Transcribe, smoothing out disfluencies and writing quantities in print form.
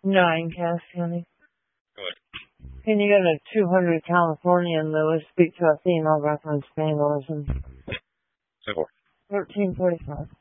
9 Cass County. Good. Can you go to 200 California and Lewis speak to a female reference vandalism? 4. 1345.